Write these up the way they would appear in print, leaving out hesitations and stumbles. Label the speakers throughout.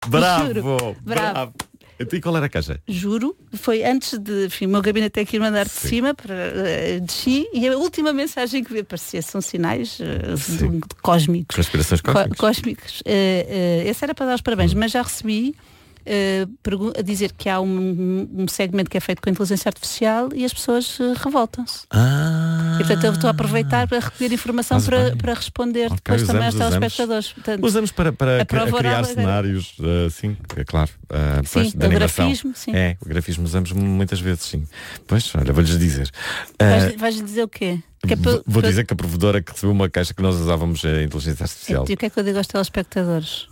Speaker 1: Bravo,
Speaker 2: Juro.
Speaker 1: bravo. E qual era a caixa?
Speaker 2: Juro, foi antes de, enfim, o meu gabinete tem que ir mandar de cima, desci, e a última mensagem que vi aparecia são sinais cósmicos.
Speaker 1: Conspirações cósmicas.
Speaker 2: Cósmicos. Esse era para dar os parabéns, mas já recebi a dizer que há um segmento que é feito com inteligência artificial e as pessoas revoltam-se. E portanto eu estou a aproveitar para recolher informação para responder depois também aos telespectadores. Portanto,
Speaker 1: usamos para criar cenários, sim, é claro.
Speaker 2: Sim,
Speaker 1: de animação.
Speaker 2: grafismo, sim.
Speaker 1: O grafismo usamos muitas vezes, sim. Pois, olha, vou-lhes dizer.
Speaker 2: Vais dizer o quê?
Speaker 1: Vou dizer que a provedora que recebeu uma caixa que nós usávamos a inteligência artificial.
Speaker 2: E o que é que eu digo aos telespectadores?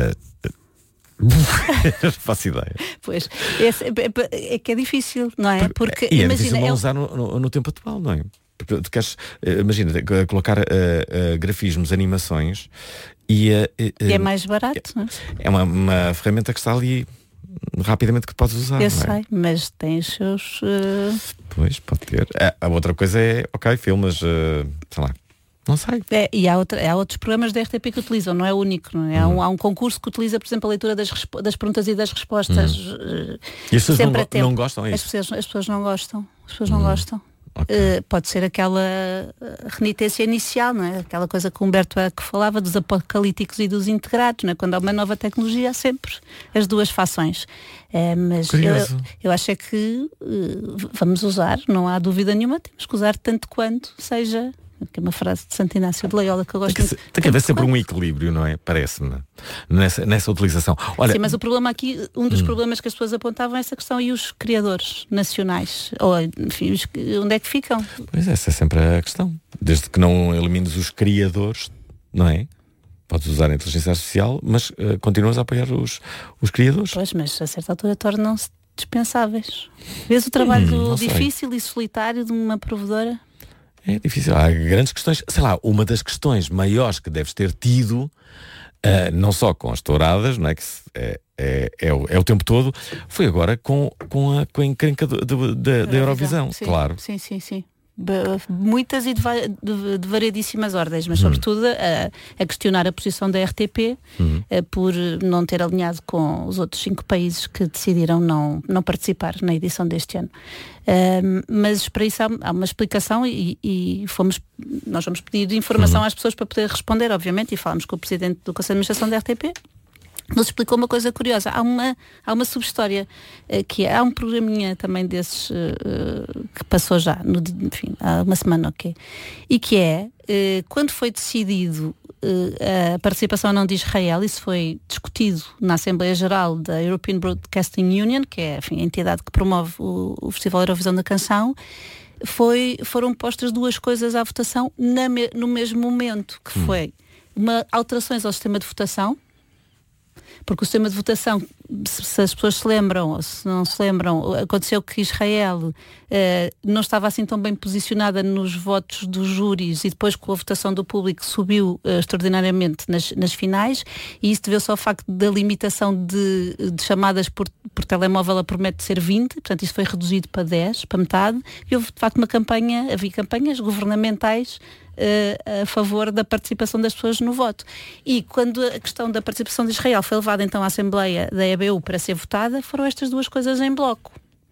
Speaker 1: Não faço ideia.
Speaker 2: Pois, é que é difícil, não é? Porque
Speaker 1: é
Speaker 2: imagina,
Speaker 1: difícil não usar no tempo atual, não é? Porque tu queres, imagina, colocar grafismos, animações e
Speaker 2: é mais barato, não é?
Speaker 1: É uma ferramenta que está ali rapidamente que podes usar.
Speaker 2: Eu
Speaker 1: não é?
Speaker 2: sei, mas tem os seus.
Speaker 1: Pois, pode ter. A outra coisa é, filmes, sei lá. Não sei.
Speaker 2: E há outros programas da RTP que utilizam, não é único, não é? Há um concurso que utiliza, por exemplo, a leitura das perguntas e das respostas.
Speaker 1: E as pessoas
Speaker 2: sempre
Speaker 1: não gostam disso?
Speaker 2: As pessoas não gostam. As pessoas não gostam.
Speaker 1: Okay.
Speaker 2: Pode ser aquela renitência inicial, não é? Aquela coisa que o Humberto Eco falava dos apocalípticos e dos integrados, não é? Quando há uma nova tecnologia há sempre as duas fações. Mas eu acho é que vamos usar, não há dúvida nenhuma, temos que usar tanto quanto seja. Que é uma frase de Santo Inácio de Loyola que eu gosto muito.
Speaker 1: Tem que haver sempre um equilíbrio, não é? Parece-me, nessa utilização. Olha,
Speaker 2: sim, mas o problema aqui, um dos problemas que as pessoas apontavam é essa questão, e os criadores nacionais? Ou, enfim, onde é que ficam?
Speaker 1: Pois essa é sempre a questão. Desde que não elimines os criadores, não é? Podes usar a inteligência artificial, mas continuas a apoiar os criadores.
Speaker 2: Pois, mas a certa altura tornam-se dispensáveis. Vês o trabalho difícil e solitário de uma provedora?
Speaker 1: É difícil, há grandes questões. Sei lá, uma das questões maiores que deves ter tido, não só com as touradas, não é? Que é o tempo todo, foi agora com a encrenca da Eurovisão,
Speaker 2: sim,
Speaker 1: claro.
Speaker 2: Sim. Muitas e de variedíssimas ordens, mas sobretudo a questionar a posição da RTP por não ter alinhado com os outros 5 países que decidiram não participar na edição deste ano. Mas para isso há uma explicação e nós vamos pedir informação às pessoas para poder responder, obviamente, e falamos com o Presidente do Conselho de Administração da RTP. Nos explicou uma coisa curiosa. Há uma subhistória, que há um programinha também desses que passou já, há uma semana, e que é, quando foi decidido a participação ou não de Israel, isso foi discutido na Assembleia Geral da European Broadcasting Union, que é, enfim, a entidade que promove o Festival Eurovisão da Canção, foram postas duas coisas à votação no mesmo momento, que foi alterações ao sistema de votação, porque o sistema de votação, se as pessoas se lembram ou se não se lembram, aconteceu que Israel não estava assim tão bem posicionada nos votos dos júris, e depois com a votação do público subiu extraordinariamente nas finais, e isso deveu-se ao facto da limitação de chamadas por telemóvel a promete ser 20, portanto isso foi reduzido para 10, para metade, e houve de facto havia campanhas governamentais a favor da participação das pessoas no voto. E quando a questão da participação de Israel foi levada então à Assembleia da EBU para ser votada, foram estas duas coisas em bloco.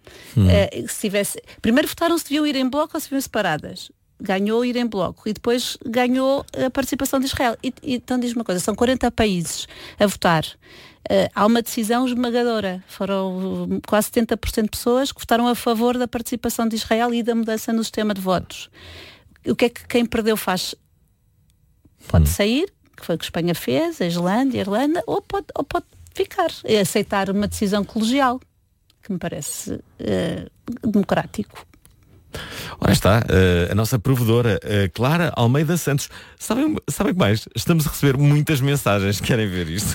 Speaker 2: Primeiro votaram se deviam ir em bloco ou se deviam separadas. Ganhou ir em bloco e depois ganhou a participação de Israel. E então diz uma coisa, são 40 países a votar. Há uma decisão esmagadora. Foram quase 70% de pessoas que votaram a favor da participação de Israel e da mudança no sistema de votos. O que é que quem perdeu faz? Pode sair, que foi o que a Espanha fez, a Islândia, a Irlanda, ou pode ficar e aceitar uma decisão colegial, que me parece democrático.
Speaker 1: Ora está, a nossa provedora, Clara Almeida Santos. Sabem que mais? Estamos a receber muitas mensagens. Querem ver isto?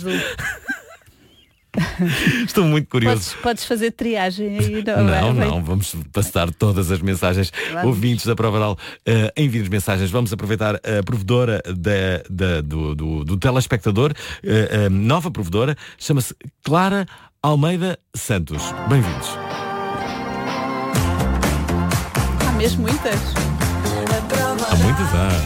Speaker 1: Estou muito curioso.
Speaker 2: Podes fazer triagem aí.
Speaker 1: Não, vamos passar todas as mensagens. Ouvintes da Prova Oral, enviem-nos mensagens. Vamos aproveitar a provedora do telespectador, nova provedora, chama-se Clara Almeida Santos. Bem-vindos.
Speaker 2: Há mesmo muitas?
Speaker 1: Há muitas,